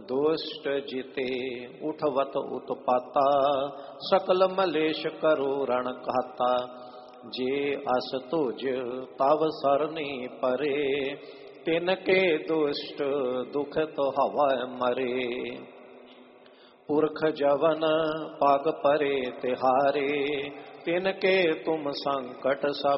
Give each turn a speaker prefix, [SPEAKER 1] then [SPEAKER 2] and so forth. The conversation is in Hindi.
[SPEAKER 1] दुष्ट जिते उठवत उत्पाता, सकल मलेश करो रण कहता। जे अस तुझ तव सरनी परे, तिनके दुष्ट दुख तो हवा मरे। पुरख जवन पग परे तिहारे, तिनके तुम संकट सब